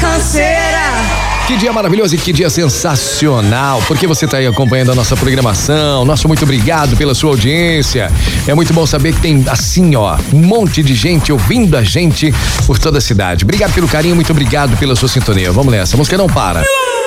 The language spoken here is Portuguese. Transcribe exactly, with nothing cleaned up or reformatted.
canseira. Que dia maravilhoso e que dia sensacional, porque você está aí acompanhando a nossa programação. Nosso muito obrigado pela sua audiência. É muito bom saber que tem assim, ó, um monte de gente ouvindo a gente por toda a cidade. Obrigado pelo carinho, muito obrigado pela sua sintonia. Vamos nessa, a música não para.